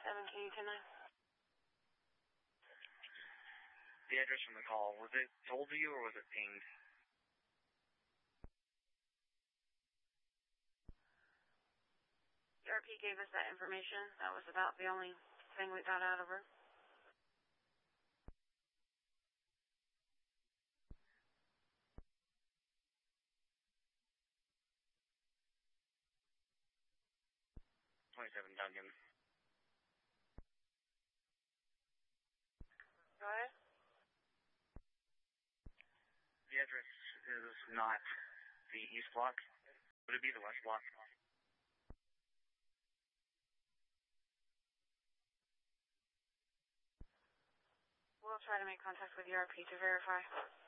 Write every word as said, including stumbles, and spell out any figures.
seven K ten nine. The address from the call, was it told to you or was it pinged? E R P gave us that information. That was about the only thing we got out of her. twenty-seven Duncan. Go ahead. The address is not the east block. Would it be the west block? We'll try to make contact with E R P to verify.